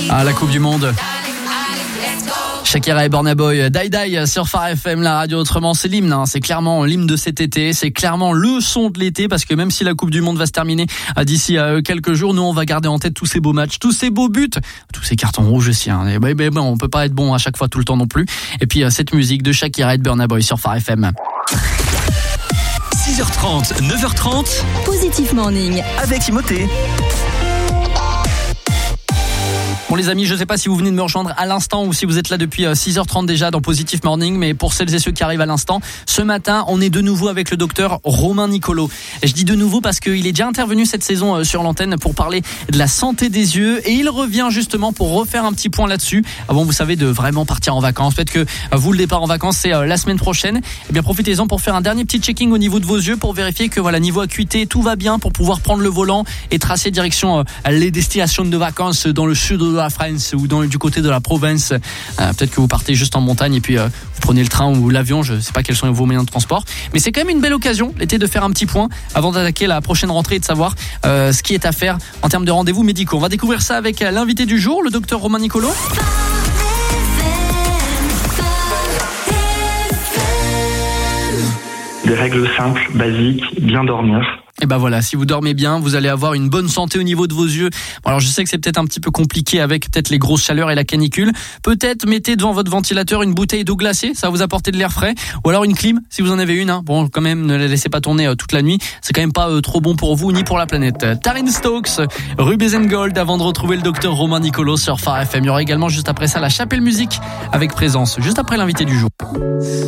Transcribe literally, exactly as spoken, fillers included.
à la Coupe du Monde. Shakira et Burna Boy, Die Die sur Phare F M, la radio autrement, c'est l'hymne, hein. C'est clairement l'hymne de cet été, c'est clairement le son de l'été, parce que même si la Coupe du Monde va se terminer d'ici à quelques jours, nous on va garder en tête tous ces beaux matchs, tous ces beaux buts, tous ces cartons rouges aussi, hein. Et ben, ben, ben, on peut pas être bon à chaque fois tout le temps non plus. Et puis cette musique de Shakira et de Burna Boy sur Phare F M. six heures trente, neuf heures trente, Positive Morning avec Timothée. Bon les amis, je sais pas si vous venez de me rejoindre à l'instant ou si vous êtes là depuis six heures trente déjà dans Positive Morning, mais pour celles et ceux qui arrivent à l'instant, ce matin, on est de nouveau avec le docteur Romain Nicolo. Et je dis de nouveau parce qu'il est déjà intervenu cette saison sur l'antenne pour parler de la santé des yeux, et il revient justement pour refaire un petit point là-dessus avant, vous savez, de vraiment partir en vacances. Peut-être que vous, le départ en vacances, c'est la semaine prochaine. Eh bien, profitez-en pour faire un dernier petit checking au niveau de vos yeux pour vérifier que voilà, niveau acuité, tout va bien pour pouvoir prendre le volant et tracer direction les destinations de vacances dans le sud de la France ou dans, du côté de la province. Euh, peut-être que vous partez juste en montagne et puis euh, vous prenez le train ou l'avion, je ne sais pas quels sont vos moyens de transport, mais c'est quand même une belle occasion l'été de faire un petit point avant d'attaquer la prochaine rentrée et de savoir euh, ce qui est à faire en termes de rendez-vous médicaux. On va découvrir ça avec l'invité du jour, le docteur Romain Nicolo. Des règles simples, basiques, bien dormir. Et ben voilà, si vous dormez bien, vous allez avoir une bonne santé au niveau de vos yeux. Bon, alors je sais que c'est peut-être un petit peu compliqué avec peut-être les grosses chaleurs et la canicule. Peut-être mettez devant votre ventilateur une bouteille d'eau glacée, ça va vous apporter de l'air frais. Ou alors une clim, si vous en avez une. Hein. Bon, quand même, ne la laissez pas tourner euh, toute la nuit. C'est quand même pas euh, trop bon pour vous ni pour la planète. Taryn Stokes, Rubies and Gold, avant de retrouver le docteur Romain Nicolo sur Phare F M. Il y aura également juste après ça la Chapelle Musique avec Présence, juste après l'invité du jour.